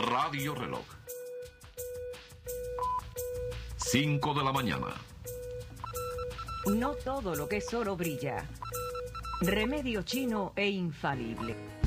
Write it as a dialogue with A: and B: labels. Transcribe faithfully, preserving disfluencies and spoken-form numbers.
A: Radio Reloj. Cinco de la mañana.
B: No todo lo que es oro brilla. Remedio chino e infalible.